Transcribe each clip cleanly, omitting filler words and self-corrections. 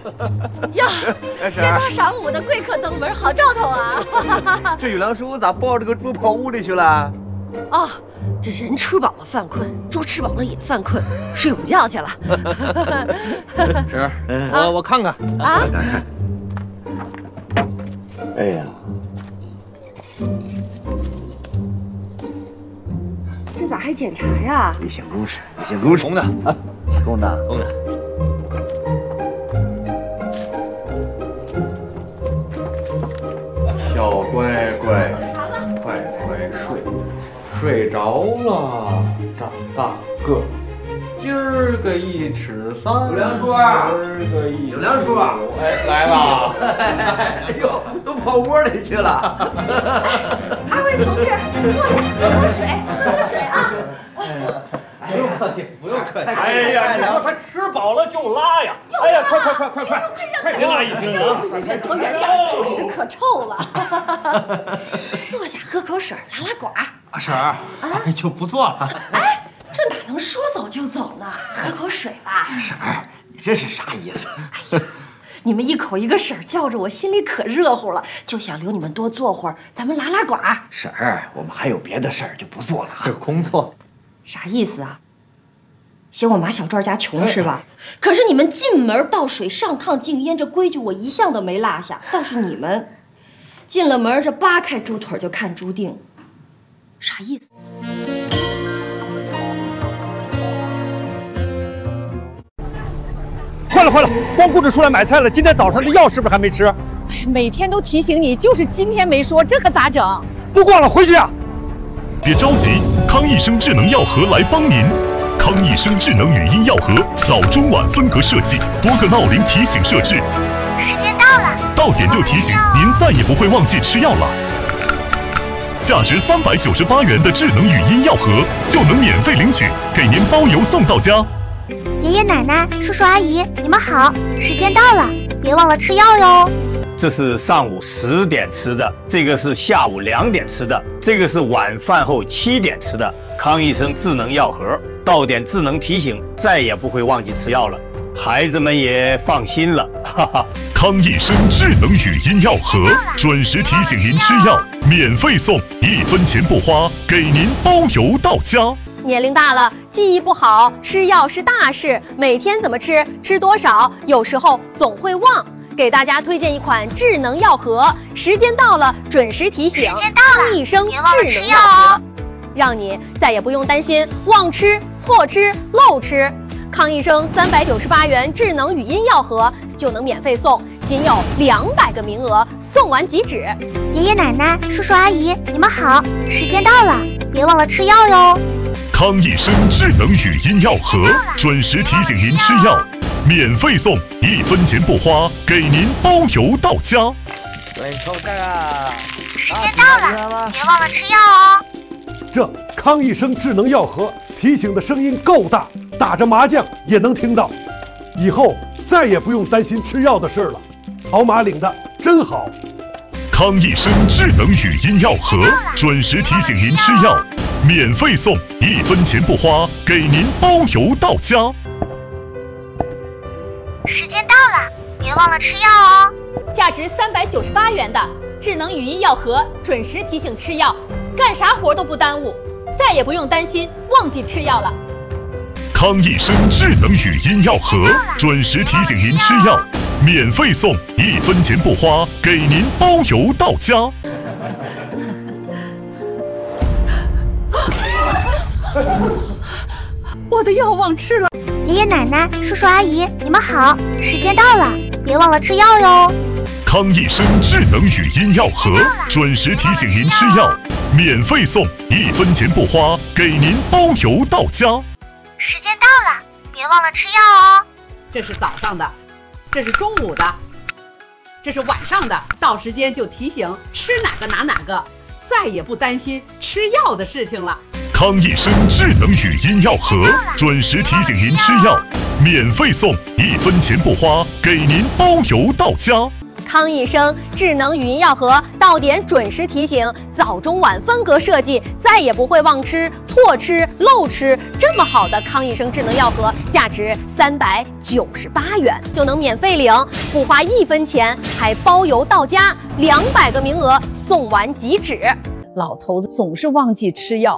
呀，这大晌午的贵客登门，好兆头啊！ 这玉良叔咋抱着个猪跑屋里去了？ 哦，这人吃饱了犯困，猪吃饱了也犯困，睡午觉去了。 是，我看看啊。 哎呀， 这咋还检查呀？ 例行公事，例行公事。 红的啊，公的， 红的。 小乖乖，快快睡，睡着了长大个。今儿个一尺三， 有梁叔， 今儿个一有梁叔， 哎，来了，哎呦，都跑窝里去了。 二位同志，坐下，喝口水，喝口水啊。 不用客气，不用客气。 哎呀，你说他吃饱了就拉呀！哎呀，快别拉一声啊！ 别躲远点，猪屎可臭了。坐下，喝口水，拉拉呱。 阿婶儿，就不做了。 哎，这哪能说走就走呢？喝口水吧。 婶儿，你这是啥意思？ 哎呀，你们一口一个婶儿叫着我，心里可热乎了，就想留你们多坐会儿，咱们拉拉呱。 婶儿，我们还有别的事儿，就不做了。 这工作。 啥意思啊？嫌我马小壮家穷是吧？可是你们进门倒水上炕敬烟，这规矩我一向都没落下。倒是你们进了门，这扒开猪腿就看猪腚，啥意思？ 快了，光顾着出来买菜了。今天早上的药是不是还没吃？ 每天都提醒你，就是今天没说，这可咋整？ 不逛了，回去啊！ 别着急，康益生智能药盒来帮您。康益生智能语音药盒，早中晚分隔设计，多个闹铃提醒设置。 时间到了， 到点就提醒，您再也不会忘记吃药了。价值398元的智能语音药盒就能免费领取，给您包邮送到家。 爷爷奶奶、叔叔阿姨，你们好，时间到了，别忘了吃药哟。 这是上午10点吃的，这个是下午2点吃的，这个是晚饭后7点吃的。康益生智能药盒，到点智能提醒，再也不会忘记吃药了，孩子们也放心了，哈哈。 康益生智能语音药盒，准时提醒您吃药，免费送，1分钱不花，给您包邮到家。 年龄大了，记忆不好，吃药是大事，每天怎么吃，吃多少，有时候总会忘。给大家推荐一款智能药盒，时间到了准时提醒。 时间到了， 康益生智能药盒，让你再也不用担心忘吃、错吃、漏吃。康益生398元智能语音药盒就能免费送，仅有200个名额，送完即止。 爷爷奶奶、叔叔阿姨，你们好，时间到了，别忘了吃药哟。 康益生智能语音药盒，准时提醒您吃药，免费送，1分钱不花，给您包邮到家。 对，抽这个。 时间到了，别忘了吃药哦。 这康益生智能药盒提醒的声音够大，打着麻将也能听到。以后再也不用担心吃药的事了，扫码领的真好。 康益生智能语音药盒，准时提醒您吃药，免费送，1分钱不花，给您包邮到家。 时间到了，别忘了吃药哦。 价值398元的智能语音药盒，准时提醒吃药，干啥活都不耽误，再也不用担心忘记吃药了。 康益生智能语音药盒，准时提醒您吃药，免费送，1分钱不花，给您包邮到家。 我的药忘吃了。 爷爷奶奶、叔叔阿姨，你们好，时间到了，别忘了吃药哟。 康益生智能语音药盒，准时提醒您吃药，免费送，1分钱不花，给您包邮到家。 时间到了，别忘了吃药哦。 这是早上的，这是中午的，这是晚上的，到时间就提醒吃哪个拿哪个，再也不担心吃药的事情了。 康益生智能语音药盒，准时提醒您吃药，免费送，1分钱不花，给您包邮到家。 康益生智能语音药盒，到点准时提醒，早中晚分隔设计，再也不会忘吃、错吃、漏吃。这么好的康益生智能药盒，价值398元就能免费领，不花1分钱，还包邮到家，200个名额送完即止。 老头子总是忘记吃药。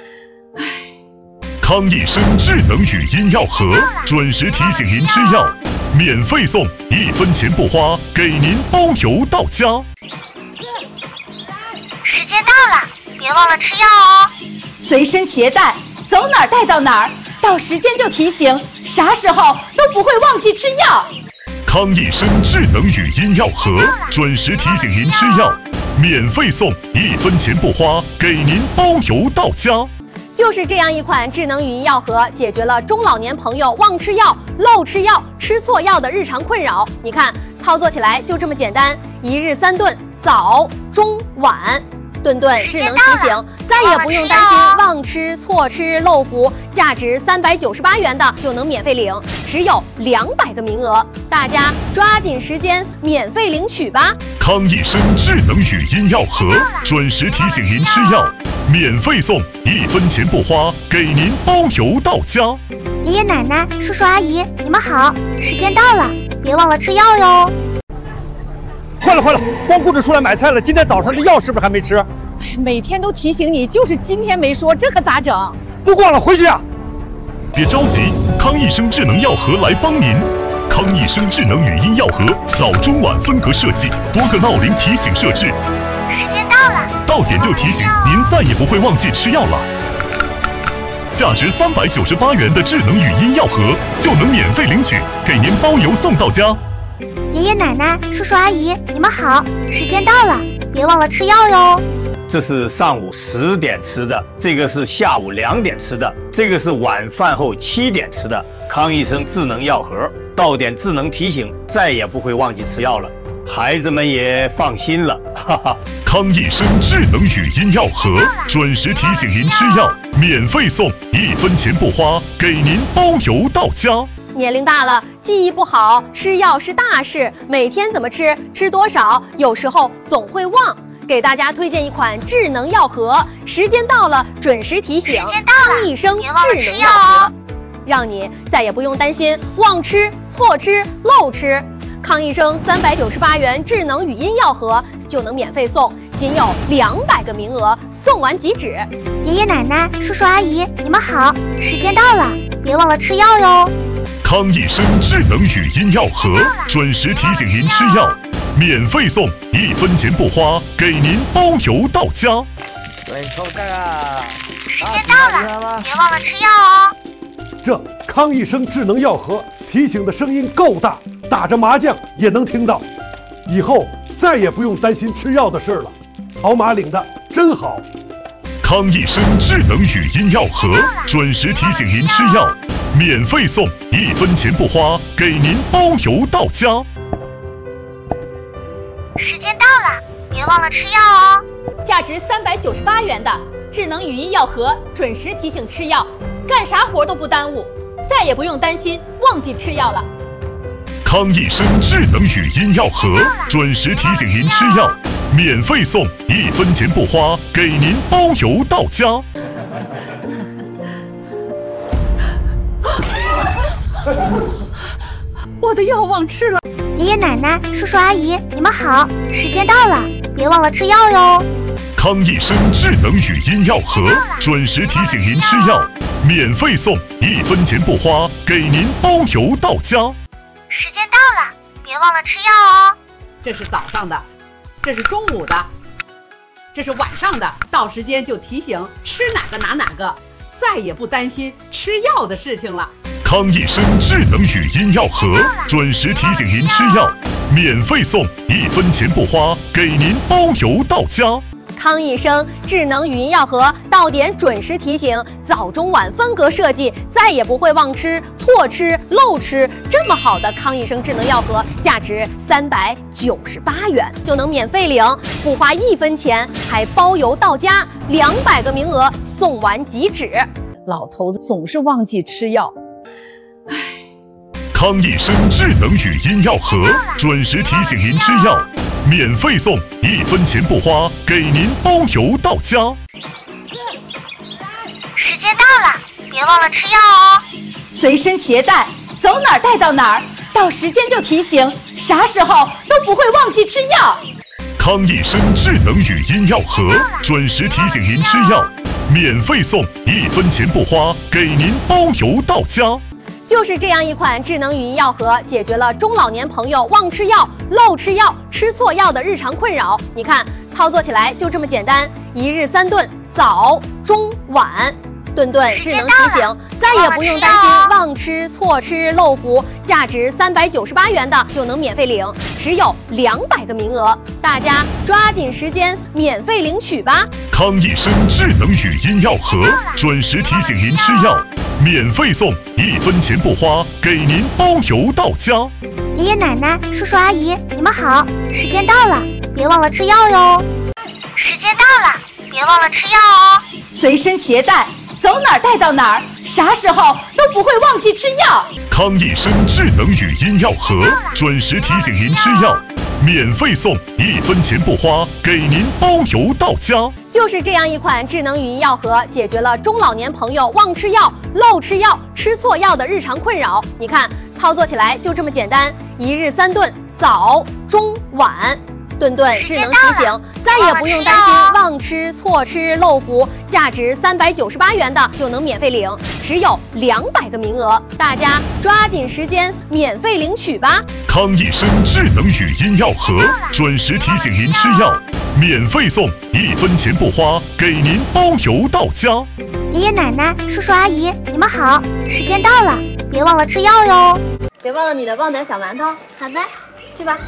康益生智能语音药盒，准时提醒您吃药，免费送，1分钱不花，给您包邮到家。 时间到了，别忘了吃药哦。 随身携带，走哪儿带到哪儿，到时间就提醒，啥时候都不会忘记吃药。 康益生智能语音药盒，准时提醒您吃药，免费送，1分钱不花，给您包邮到家。 就是这样一款智能语音药盒，解决了中老年朋友忘吃药、漏吃药、吃错药的日常困扰。你看，操作起来就这么简单，1日3顿，早、中、晚，顿顿智能提醒，再也不用担心忘吃、错吃、漏服。价值398元的就能免费领，只有200个名额，大家抓紧时间免费领取吧！ 康益生智能语音药盒，准时提醒您吃药，免费送，1分钱不花，给您包邮到家。 爷爷奶奶、叔叔阿姨，你们好，时间到了，别忘了吃药哟。 快了，光顾着出来买菜了，今天早上的药是不是还没吃？ 每天都提醒你，就是今天没说，这可咋整？ 不逛了，回去啊！ 别着急，康益生智能药盒来帮您。康益生智能语音药盒，早中晚分隔设计，多个闹铃提醒设置。 时间到了， 到点就提醒，您再也不会忘记吃药了。价值398元的智能语音药盒就能免费领取，给您包邮送到家。 爷爷奶奶、叔叔阿姨，你们好，时间到了，别忘了吃药哟。 这是上午10点吃的，这个是下午2点吃的，这个是晚饭后7点吃的。康益生智能药盒，到点智能提醒，再也不会忘记吃药了，孩子们也放心了，哈哈。 康益生智能语音药盒，准时提醒您吃药，免费送，1分钱不花，给您包邮到家。 年龄大了，记忆不好，吃药是大事，每天怎么吃，吃多少，有时候总会忘。给大家推荐一款智能药盒，时间到了准时提醒，康益生智能药盒，让你再也不用担心忘吃、错吃、漏吃。康益生398元智能语音药盒就能免费送，仅有200个名额，送完即止。 爷爷奶奶、叔叔阿姨，你们好，时间到了，别忘了吃药哟。 康益生智能语音药盒，准时提醒您吃药，免费送，1分钱不花，给您包邮到家。 对，抽这个。 时间到了，别忘了吃药哦。 这康益生智能药盒提醒的声音够大，打着麻将也能听到。以后再也不用担心吃药的事了，扫码领的真好。 康益生智能语音药盒，准时提醒您吃药，免费送，1分钱不花，给您包邮到家。 时间到了，别忘了吃药哦。 价值398元的智能语音药盒，准时提醒吃药，干啥活都不耽误，再也不用担心忘记吃药了。 康益生智能语音药盒，准时提醒您吃药，免费送，1分钱不花，给您包邮到家。 我的药忘吃了。 爷爷奶奶、叔叔阿姨，你们好，时间到了，别忘了吃药哟。 康益生智能语音药盒，准时提醒您吃药，免费送，1分钱不花，给您包邮到家。 时间到了，别忘了吃药哦。 这是早上的，这是中午的，这是晚上的，到时间就提醒吃哪个拿哪个，再也不担心吃药的事情了。 康益生智能语音药盒，准时提醒您吃药，免费送，1分钱不花，给您包邮到家。 康益生智能语音药盒，到点准时提醒，早中晚分隔设计，再也不会忘吃、错吃、漏吃。这么好的康益生智能药盒，价值398元就能免费领，不花1分钱，还包邮到家，200个名额，送完即止。 老头子总是忘记吃药。 康益生智能语音药盒，准时提醒您吃药，免费送，1分钱不花，给您包邮到家。 时间到了，别忘了吃药哦。 随身携带，走哪儿带到哪儿，到时间就提醒，啥时候都不会忘记吃药。 康益生智能语音药盒，准时提醒您吃药，免费送，1分钱不花，给您包邮到家。 就是这样一款智能语音药盒，解决了中老年朋友忘吃药、漏吃药、吃错药的日常困扰。你看，操作起来就这么简单，1日3顿，早、中、晚。顿顿智能提醒，再也不用担心忘吃、错吃、漏服。价值398元的就能免费领，只有200个名额，大家抓紧时间免费领取吧！ 康益生智能语音药盒，准时提醒您吃药，免费送，1分钱不花，给您包邮到家。 爷爷奶奶、叔叔阿姨，你们好，时间到了，别忘了吃药哟。时间到了，别忘了吃药哦。 随身携带，走哪儿带到哪儿，啥时候都不会忘记吃药。 康益生智能语音药盒，准时提醒您吃药，免费送，1分钱不花，给您包邮到家。 就是这样一款智能语音药盒，解决了中老年朋友忘吃药、漏吃药、吃错药的日常困扰。你看，操作起来就这么简单，1日3顿，早、中、晚。顿顿智能提醒，再也不用担心忘吃、错吃、漏服。价值398元的就能免费领，只有200个名额，大家抓紧时间免费领取吧！ 康益生智能语音药盒，准时提醒您吃药，免费送，1分钱不花，给您包邮到家。 爷爷奶奶、叔叔阿姨，你们好，时间到了，别忘了吃药哟。 别忘了你的旺仔小馒头。 好的， 去吧。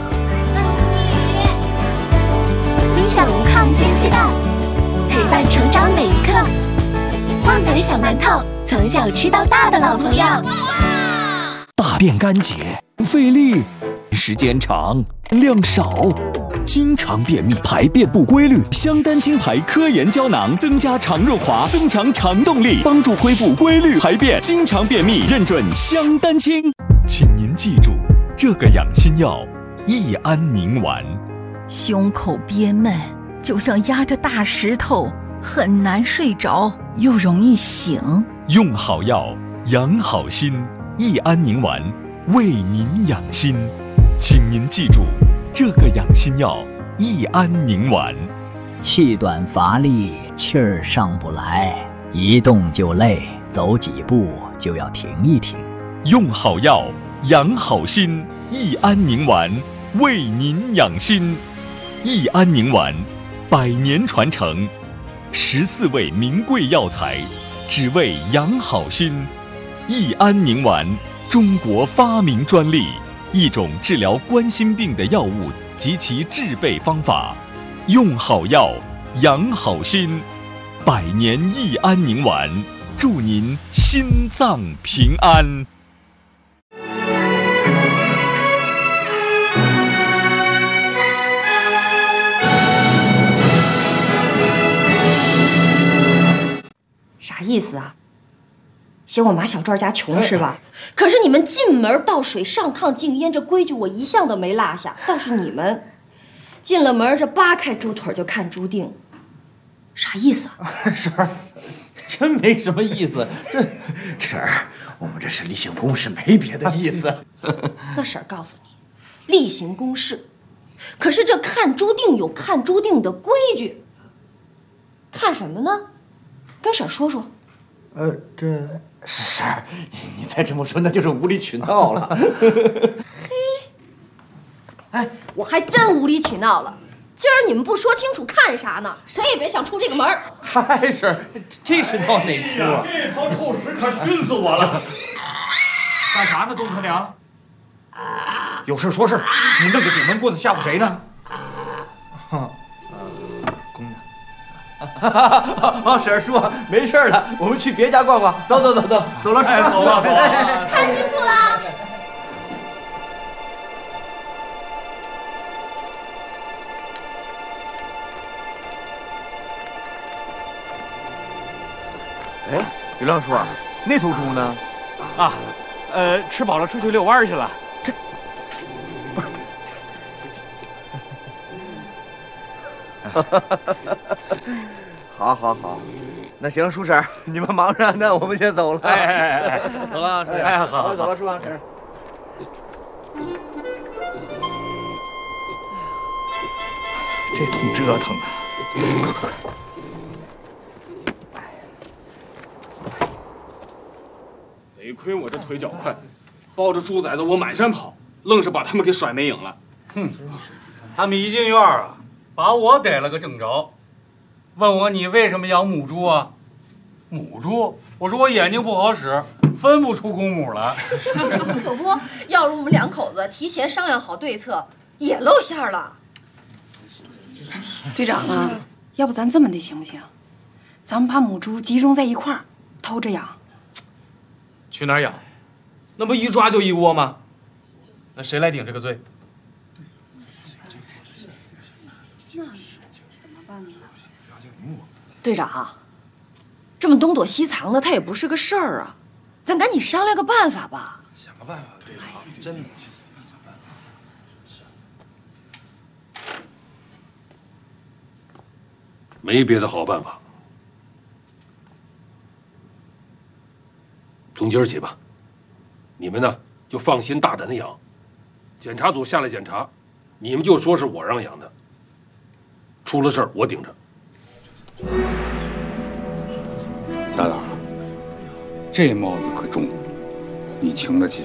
分享抗先鸡蛋，陪伴成长每一刻。旺仔小馒头，从小吃到大的老朋友。 大便干结，费力，时间长，量少，经常便秘，排便不规律。香丹清排科研胶囊增加肠润滑，增强肠动力，帮助恢复规律排便。经常便秘认准香丹清。请您记住，这个养心药益安宁丸。 胸口憋闷，就像压着大石头，很难睡着，又容易醒。 用好药，养好心，益安宁丸为您养心。请您记住，这个养心药益安宁丸。 气短乏力，气儿上不来，一动就累，走几步就要停一停。 用好药，养好心，益安宁丸为您养心。益安宁丸100年传承，14味名贵药材，只为养好心。益安宁丸，中国发明专利，一种治疗冠心病的药物及其制备方法。用好药，养好心，100年益安宁丸，祝您心脏平安。 啥意思啊？嫌我马小赵家穷是吧？可是你们进门倒水，上炕敬烟，这规矩我一向都没落下。倒是你们进了门，这扒开猪腿就看猪腚，啥意思啊？ 婶儿，真没什么意思。婶儿，我们这是例行公事，没别的意思。 那婶儿告诉你，例行公事。可是这看猪腚有看猪腚的规矩。看什么呢？跟婶儿说说。 婶儿，你再这么说，那就是无理取闹了。 嘿，哎，我还真无理取闹了。今儿你们不说清楚看啥呢？谁也别想出这个门儿。 嗨，婶儿，这是闹哪出啊？ 这坨臭屎可熏死我了！干啥呢，东可娘？有事说事，你弄个顶门棍子吓唬谁呢？ 婶儿叔，没事了，我们去别家逛逛。走了，走了， 看清楚了。 哎，刘亮叔，那头猪呢？啊， 吃饱了出去遛弯去了。这不是。好，那行，叔婶，你们忙着，那我们先走了。 哎， 走了，叔婶。 哎，好， 走了，叔婶。 这通折腾啊！ 得亏我这腿脚快，抱着猪崽子我满山跑，愣是把他们给甩没影了。 哼，他们一进院啊，把我逮了个正着，问我你为什么养母猪啊？母猪？我说我眼睛不好使，分不出公母来。 可不，要是我们两口子提前商量好对策，也露馅了。 队长啊，要不咱这么的行不行？咱们把母猪集中在一块儿，偷着养。 去哪儿养？那不一抓就一窝吗？那谁来顶这个罪？ 那怎么办呢？ 队长，这么东躲西藏的，他也不是个事儿啊，咱赶紧商量个办法吧。 想个办法，队长，真的。 没别的好办法，从今儿起吧，你们呢就放心大胆的养，检查组下来检查，你们就说是我让养的，出了事儿我顶着。 大胆，这帽子可重，你请得起？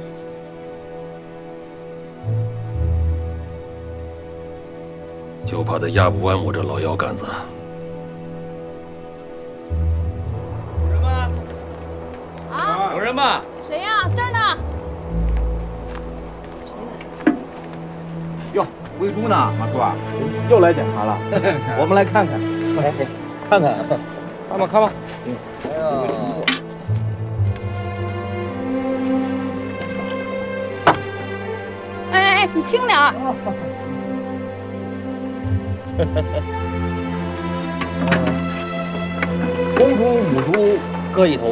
就怕他压不弯我这老腰杆子。 有人吗？ 谁呀？这儿呢。 哟，喂猪呢，马叔啊，又来检查了。我们来看看，看吧。哎呦， 哎，你轻点儿。 公猪、母猪各一头。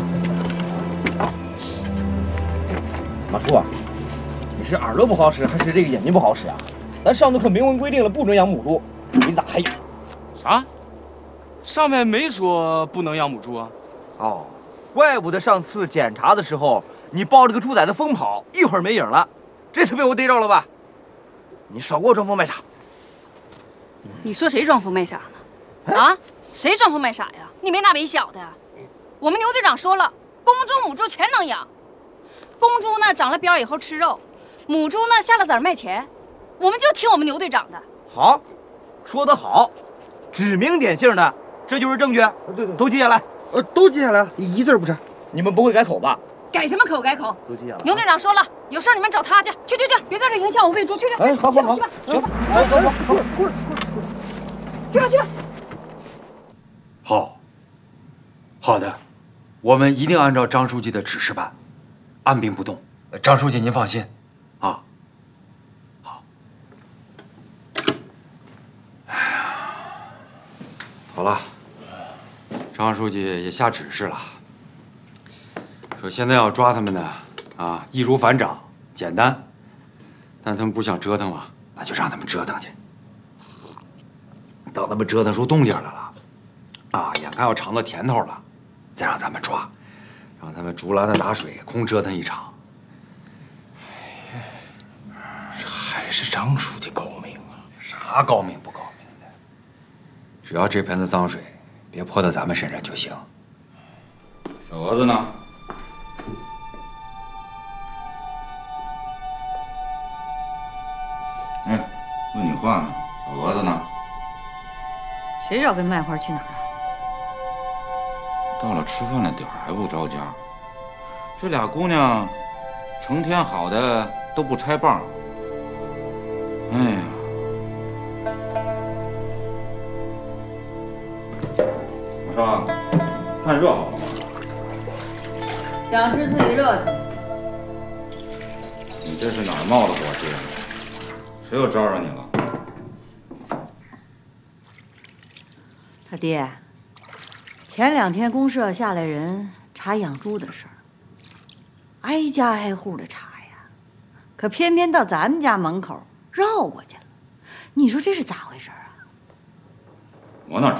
马叔啊，你是耳朵不好使，还是这个眼睛不好使啊？咱上头可明文规定了，不准养母猪，你咋还养？ 啥？上面没说不能养母猪啊？ 哦，怪不得上次检查的时候，你抱着个猪崽子疯跑，一会儿没影了，这次被我逮着了吧？你少给我装疯卖傻！ 你说谁装疯卖傻呢？啊？谁装疯卖傻呀？你没大没小的。我们牛队长说了，公猪母猪全能养。公猪呢长了膘以后吃肉，母猪呢下了崽卖钱。我们就听我们牛队长的。 好，说得好，指名点姓的，这就是证据。对，都记下来。都记下来了，一字不差。你们不会改口吧？ 改什么口？改口。 都记下来。 牛队长说了，有事你们找他去。去，别在这影响我喂猪。去。 哎，好， 去吧。 行， 去吧。 好的，我们一定按照张书记的指示办，按兵不动。张书记您放心，啊。好。哎呀，好了，张书记也下指示了，说现在要抓他们呢，啊，易如反掌，简单。但他们不想折腾了，那就让他们折腾去。等他们折腾出动静来了，啊，眼看要尝到甜头了，再让咱们抓，让他们竹篮子打水，空折腾一场。 还是张书记高明啊！ 啥高明不高明的？只要这盆子脏水别泼到咱们身上就行。 小蛾子呢？哎，问你话呢，小蛾子呢？ 谁找跟卖花去哪儿啊？ 到了吃饭的点儿还不着家，这俩姑娘成天好的都不拆棒。哎呀，我说，饭热好了吗？ 想吃自己热去。 你这是哪儿冒的火气啊？谁又招惹你了？ 他爹，前2天公社下来人查养猪的事儿， 挨家挨户的查呀，可偏偏到咱们家门口绕过去了。你说这是咋回事啊？ 我哪知道？